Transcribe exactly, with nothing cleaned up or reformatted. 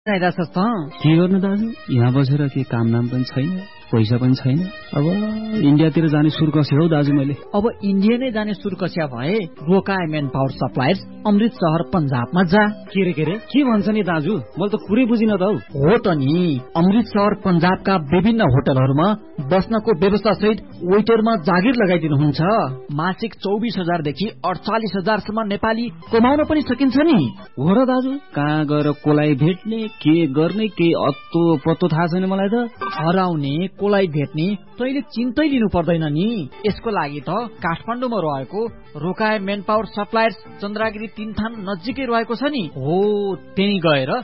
आइरहेछस् त के गर्नु दाजु, यहाँ बसेर के काम नाम पनि छैन, पैसा पनि छैन। अब इन्डियातिर जाने सुर कसे हौ दाजु मैले। अब इन्डिया नै जाने सुर कस्या भए रोकाए मेन पावर सप्लायर्स अमृत शहर पंजाबमा जा। के रे के रे के भन्छ नि दाजु, मैले त कुरै बुझिन त हौ। हो त नि, अमृत शहर पंजाबका विभिन्न होटलहरूमा बस्नको व्यवस्था सहित वेटरमा जागिर लगाइदिनुहुन्छ। मासिक चौबिस हजारदेखि अडचालिस हजारसम्म नेपाली कमाउन पनि सकिन्छ नि। हो र दाजु, कहाँ गएर कोलाई भेट्ने, के गर्ने, के अत्तो पत्तो थाहा छैन मलाई त। हराउने कोलाई भेट्ने तैले चिन्तै लिनु पर्दैन नि। यसको लागि त काठमाडौँमा रहेको रोकाए मेन पावर सप्लायर्स चन्द्रागिरी तीन थान नजिकै रहेको छ नि। हो त्यही गएर